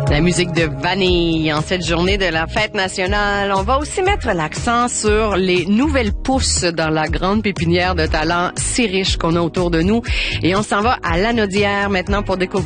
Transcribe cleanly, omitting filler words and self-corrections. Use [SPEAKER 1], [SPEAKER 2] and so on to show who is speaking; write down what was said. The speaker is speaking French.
[SPEAKER 1] La musique de Vanille en cette journée de la fête nationale. On va aussi mettre l'accent sur les nouvelles pousses dans la grande pépinière de talents si riche qu'on a autour de nous. Et on s'en va à Lanaudière maintenant pour découvrir